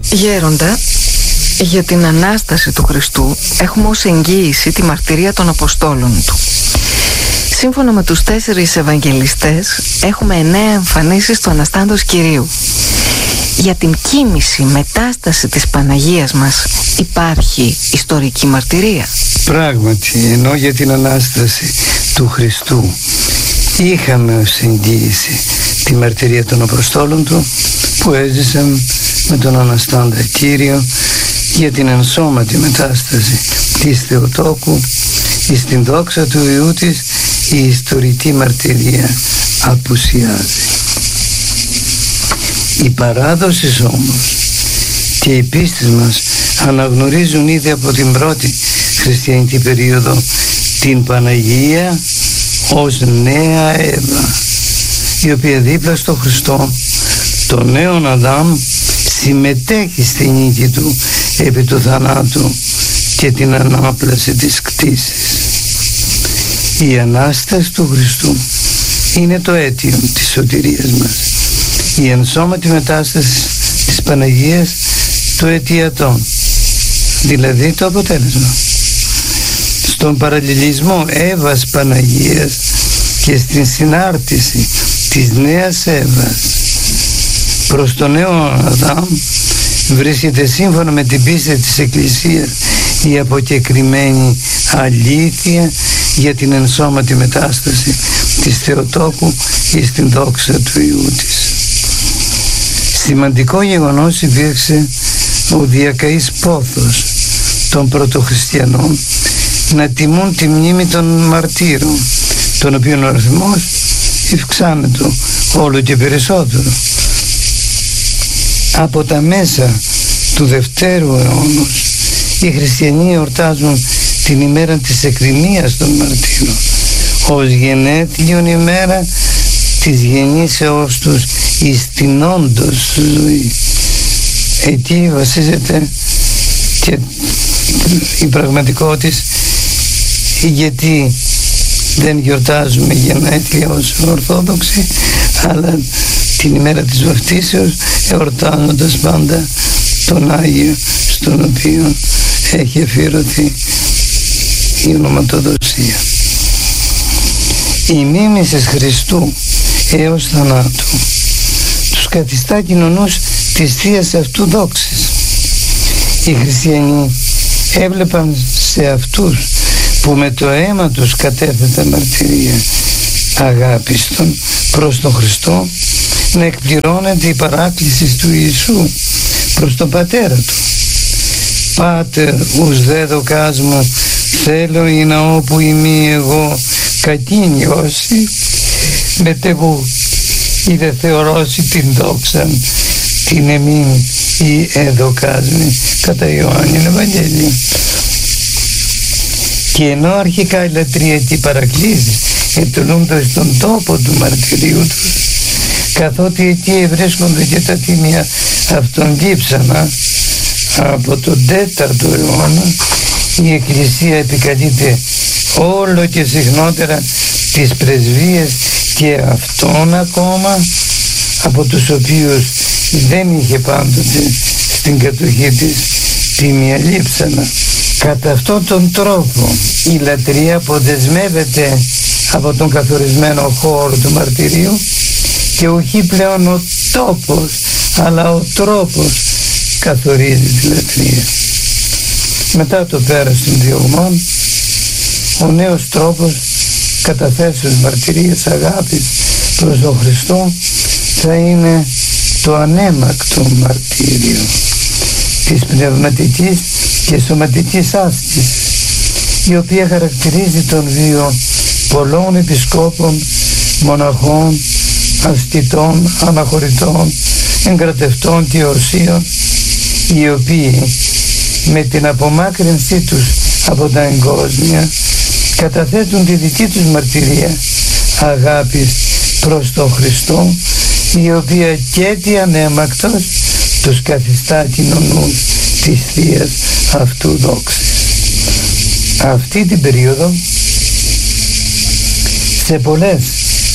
Γέροντα, για την Ανάσταση του Χριστού έχουμε ως εγγύηση τη μαρτυρία των Αποστόλων του. Σύμφωνα με τους 4 Ευαγγελιστές έχουμε 9 εμφανίσεις του Αναστάντος Κυρίου. Για την κοίμηση, μετάσταση της Παναγίας μας υπάρχει ιστορική μαρτυρία? Πράγματι, ενώ για την Ανάσταση του Χριστού είχαμε ως εγγύηση τη μαρτυρία των Αποστόλων του που έζησαν με τον Αναστάντα Κύριο, για την ενσώματη μετάσταση της Θεοτόκου εις την δόξα του Υιού της η ιστορική μαρτυρία απουσιάζει. Η παράδοση όμως και η πίστη μας αναγνωρίζουν ήδη από την πρώτη χριστιανική περίοδο την Παναγία ως νέα Εύα, η οποία δίπλα στο Χριστό, τον νέον Αδάμ, συμμετέχει στη νίκη του επί του θανάτου και την ανάπλαση της κτήσης. Η Ανάσταση του Χριστού είναι το αίτιο της σωτηρίας μας. Η ενσώματη μετάσταση της Παναγίας το αιτιατόν, δηλαδή το αποτέλεσμα. Στον παραλληλισμό Εύας Παναγίας και στην συνάρτηση της νέας Εύας προς τον νέο Αδάμ βρίσκεται σύμφωνα με την πίστη της Εκκλησίας η αποκεκριμένη αλήθεια για την ενσώματη μετάσταση της Θεοτόκου εις την δόξα του Υιού της. Σημαντικό γεγονός υπήρξε ο διακαής πόθος των πρωτοχριστιανών να τιμούν τη μνήμη των μαρτύρων, των οποίων ο αριθμός ευξάνεται όλο και περισσότερο. Από τα μέσα του Δευτέρου αιώνος οι χριστιανοί εορτάζουν την ημέρα της εκκριμίας των μαρτύρων ως γενέθλιον ημέρα της γεννήσεώς τους εις την όντως ζωή. Εκεί βασίζεται και η πραγματικότητα, γιατί δεν γιορτάζουμε γενέθλια ως Ορθόδοξοι, αλλά την ημέρα της βαφτίσεως εορτάζοντας πάντα τον Άγιο στον οποίο έχει αφιερωθεί η ονοματοδοσία. Η μίμηση Χριστού έως θανάτου τους καθιστά κοινωνούς της Θείας αυτού δόξης. Οι χριστιανοί έβλεπαν σε αυτούς που με το αίμα τους κατέθεταν μαρτυρία αγάπης προς τον Χριστό να εκπληρώνεται η παράκληση του Ιησού προς τον Πατέρα του. Πάτερ ους δε δοκάς μου, θέλω ή να όπου ημί εγώ κακίνιωση, μετεβού ή δε θεωρώσει την δόξαν την εμήν ή εδοκάσμη, κατά Ιωάννην Ευαγγέλιο. Και ενώ αρχικά η λατρεία και οι παρακλήσεις ετελούνται στον τόπο του μαρτυρίου τους, καθότι εκεί βρίσκονται και τα τίμια αυτών κύψανα, από τον 4ο αιώνα η Εκκλησία επικαλείται όλο και συχνότερα τις πρεσβείες και αυτών ακόμα από τους οποίους δεν είχε πάντοτε στην κατοχή της τίμια λείψανα. Κατά αυτόν τον τρόπο η λατρεία αποδεσμεύεται από τον καθορισμένο χώρο του μαρτυρίου και όχι πλέον ο τόπος αλλά ο τρόπος καθορίζει τη λατρεία. Μετά το πέρας των διωγμών, ο νέος τρόπος καταθέσεως μαρτυρίας αγάπης προς τον Χριστό θα είναι το ανέμακτο μαρτύριο της πνευματικής και σωματικής άσκησης, η οποία χαρακτηρίζει τον βίο πολλών επισκόπων, μοναχών, ασκητών, αναχωρητών, εγκρατευτών και ορσίων, οι οποίοι με την απομάκρυνσή τους από τα εγκόσμια καταθέτουν τη δική τους μαρτυρία αγάπης προς τον Χριστό, η οποία και τι ανέμακτος τους καθιστά κοινωνούς της Θείας αυτού δόξης. Αυτή την περίοδο σε πολλές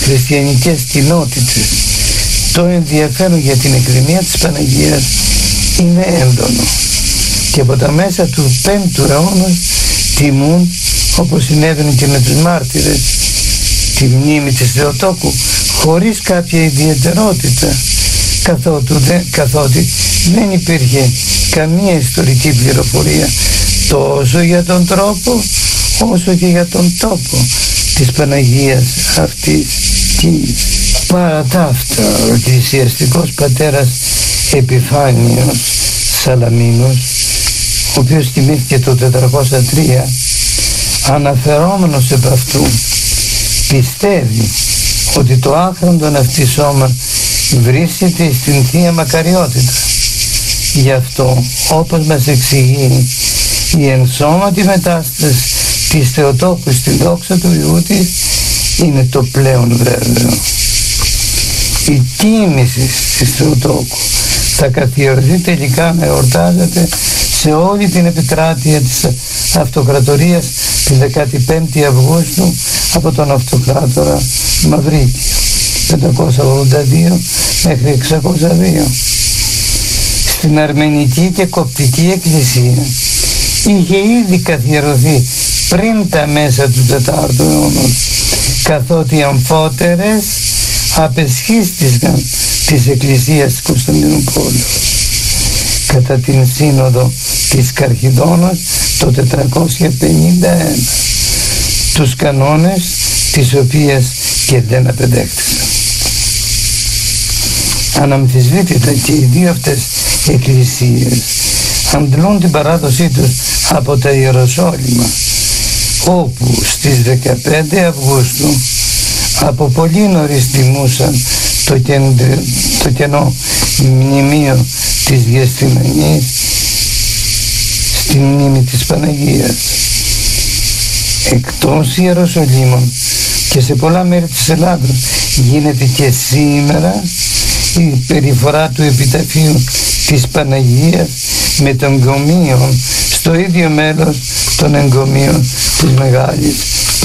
χριστιανικές κοινότητες το ενδιαφέρον για την εκκρεμία της Παναγίας είναι έντονο και από τα μέσα του 5ου αιώνα τιμούν, όπως συνέβαινε και με τους μάρτυρες, τη μνήμη της Θεοτόκου χωρίς κάποια ιδιαιτερότητα, καθότι δεν υπήρχε καμία ιστορική πληροφορία τόσο για τον τρόπο όσο και για τον τόπο της Παναγίας αυτής της. Παρά τα αυτά, ο εκκλησιαστικός πατέρας Επιφάνιος Σαλαμίνος, ο οποίος τιμήθηκε το 403, αναφερόμενος επ' αυτού, πιστεύει ότι το άχραντον αυτή σώμα βρίσκεται στην Θεία Μακαριότητα. Γι' αυτό, όπως μας εξηγεί, η ενσώματη μετάσταση της Θεοτόκου στην δόξα του Υιού της είναι το πλέον βέβαιο. Η τίμηση της Θεοτόκου θα καθιερωθεί τελικά να εορτάζεται σε όλη την επικράτεια της Αυτοκρατορίας την 15η Αυγούστου από τον Αυτοκράτορα Μαυρίκιο 582 μέχρι 602. Στην Αρμενική και Κοπτική Εκκλησία είχε ήδη καθιερωθεί πριν τα μέσα του 4ου αιώνα, καθότι οι αμφότερες απεσχίστηκαν της Εκκλησίας της Κωνσταντινούπολης κατά την Σύνοδο της Καρχιδόνος το 451, τους κανόνες τις οποίες και δεν απεδέχτησαν. Αναμφισβήτητα και οι δύο αυτές εκκλησίες αντλούν την παράδοσή τους από τα Ιεροσόλυμα, όπου στις 15 Αυγούστου από πολύ νωρίς τιμούσαν το κενό μνημείο της Διαστημανής στη μνήμη της Παναγίας. Εκτός Ιεροσολύμων και σε πολλά μέρη της Ελλάδος γίνεται και σήμερα η περιφορά του επιταφείου της Παναγίας με των εγκομείων στο ίδιο μέρος των εγκομείων της Μεγάλης